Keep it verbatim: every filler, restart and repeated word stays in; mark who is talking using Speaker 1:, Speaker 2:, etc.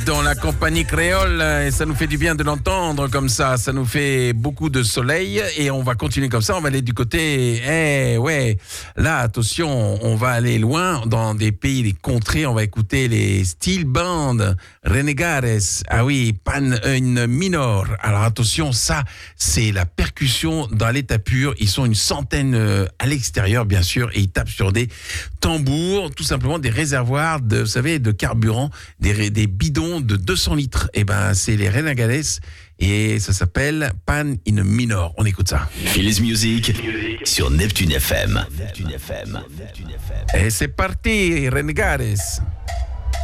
Speaker 1: Dans la compagnie créole, et ça nous fait du bien de l'entendre comme ça, ça nous fait beaucoup de soleil et on va continuer comme ça, on va aller du côté, eh ouais, là attention, on va aller loin dans des pays, des contrées, on va écouter les steel band, Renegades, ah oui, Pan in Minor, alors attention, ça c'est la percussion dans l'état pur, ils sont une centaine à l'extérieur bien sûr et ils tapent sur des tambours, tout simplement des réservoirs de, vous savez, de carburant, des, des bidons de deux cents litres. Et ben, c'est les Renegades et ça s'appelle Pan in Minor. On écoute ça.
Speaker 2: Phili's Music sur Neptune F M. Neptune F M.
Speaker 1: Et c'est parti, Renegades.